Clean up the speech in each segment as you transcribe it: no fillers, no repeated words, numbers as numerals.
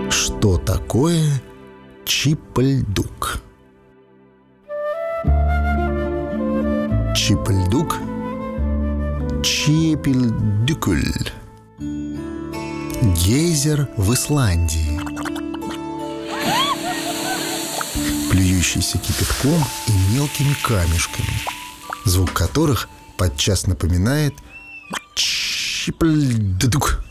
Что такое Чипольдук? Чипольдук, Чепельдюкуль. Гейзер в Исландии, плюющийся кипятком и мелкими камешками, звук которых подчас напоминает Чипольдук.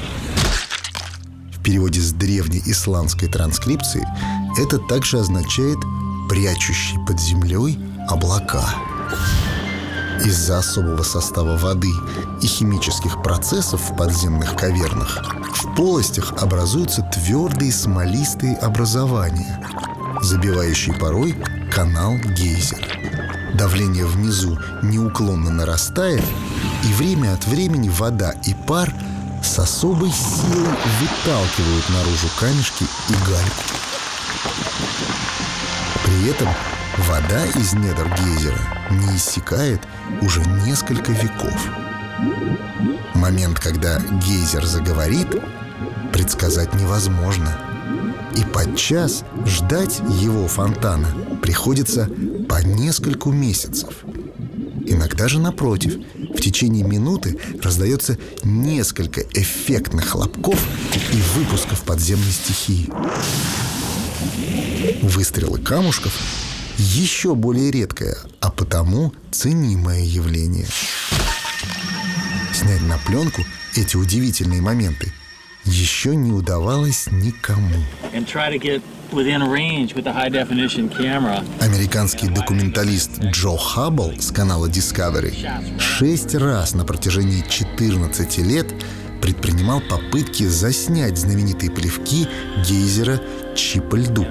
В переводе с древней исландской транскрипции это также означает «прячущий под землей облака». Из-за особого состава воды и химических процессов в подземных кавернах в полостях образуются твердые смолистые образования, забивающие порой канал-гейзер. Давление внизу неуклонно нарастает, и время от времени вода и пар с особой силой выталкивают наружу камешки и гальку. При этом вода из недр гейзера не иссякает уже несколько веков. Момент, когда гейзер заговорит, предсказать невозможно. И подчас ждать его фонтана приходится по нескольку месяцев. Иногда же, напротив, в течение минуты раздается несколько эффектных хлопков и выпусков подземной стихии. Выстрелы камушков — еще более редкое, а потому ценимое явление. Снять на пленку эти удивительные моменты еще не удавалось никому. Американский документалист Джо Хаббл с канала Discovery 6 раз на протяжении 14 лет предпринимал попытки заснять знаменитые плевки гейзера Чипольдук.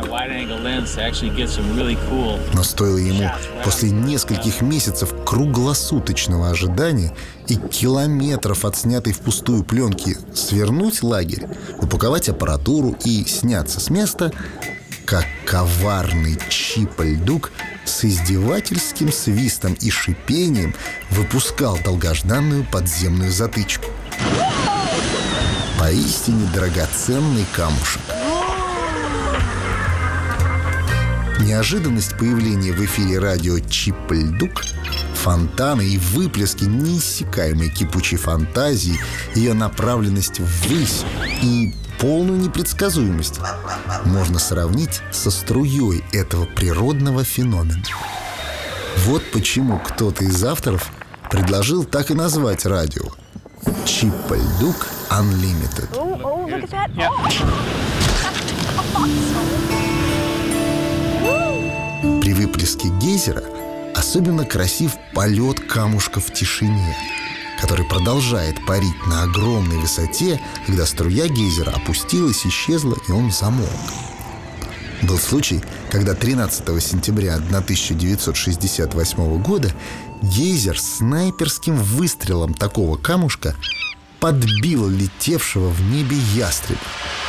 Но стоило ему после нескольких месяцев круглосуточного ожидания и километров отснятой впустую пленки свернуть лагерь, упаковать аппаратуру и сняться с места, как коварный Чипольдук с издевательским свистом и шипением выпускал долгожданную подземную затычку. Поистине драгоценный камушек. Неожиданность появления в эфире радио Чипольдук, фонтаны и выплески неиссякаемой кипучей фантазии, ее направленность ввысь и полную непредсказуемость можно сравнить со струей этого природного феномена. Вот почему кто-то из авторов предложил так и назвать радио — Чипольдук Unlimited. При выплеске гейзера особенно красив полет камушка в тишине, который продолжает парить на огромной высоте, когда струя гейзера опустилась, исчезла, и он замолк. Был случай, когда 13 сентября 1968 года гейзер снайперским выстрелом такого камушка подбил летевшего в небе ястреба.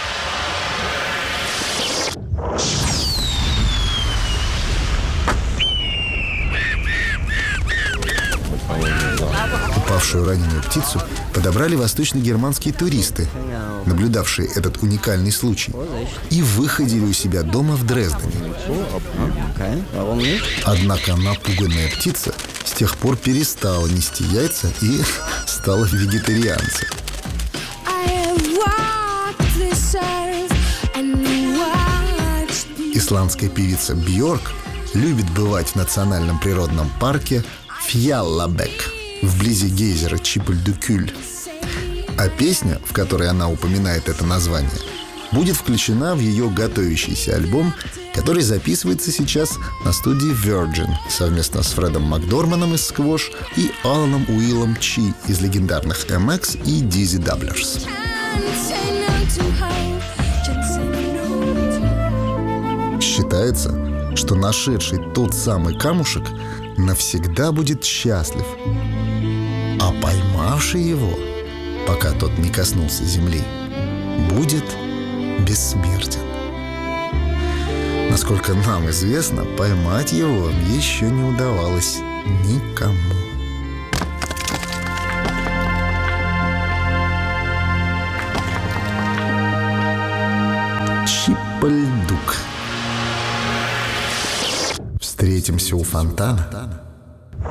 Упавшую раненую птицу подобрали восточно-германские туристы, наблюдавшие этот уникальный случай, и выходили у себя дома в Дрездене. Однако напуганная птица с тех пор перестала нести яйца и стала вегетарианцем. Исландская певица Бьорк любит бывать в национальном природном парке Фьяллабек вблизи гейзера Чипольдюкуль. А песня, в которой она упоминает это название, будет включена в ее готовящийся альбом, который записывается сейчас на студии Virgin совместно с Фредом Макдорманом из Squash и Аланом Уиллом Чи из легендарных MX и Dizzy Dabblers. Считается, что нашедший тот самый камушек навсегда будет счастлив, а поймавший его, пока тот не коснулся земли, будет бессмертен. Насколько нам известно, поймать его еще не удавалось никому. Чипальдук. Встретимся у фонтана